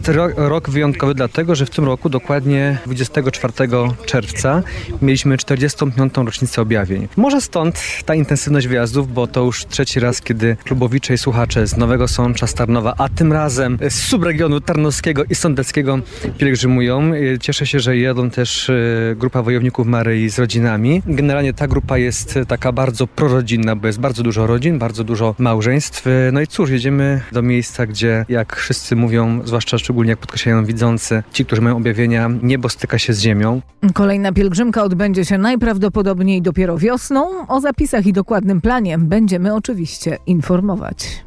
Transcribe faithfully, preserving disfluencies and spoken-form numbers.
jest ro- rok wyjątkowy dlatego, że w tym roku dokładnie dwudziestego czwartego czerwca mieliśmy czterdziestą piątą rocznicę objawień. Może stąd ta intensywność wyjazdów, bo to już trzeci raz, kiedy klubowicze i słuchacze z Nowego Sącza, z Tarnowa, a tym razem z subregionu tarnowskiego i sądeckiego pielgrzymują. Cieszę się, że jadą też grupa wojowników Maryi z rodzinami. Generalnie ta grupa jest taka bardzo prorodzinna, bo jest bardzo dużo rodzin, bardzo dużo małżeństw. No i cóż, jedziemy do miejsca, gdzie, jak wszyscy mówią, zwłaszcza szczególnie jak podkreślają widzący, ci, którzy mają objawienia, niebo styka się z ziemią. Kolejna pielgrzymka odbędzie się najprawdopodobniej dopiero wiosną. O zapisach i dokładnym planie będziemy oczywiście informować.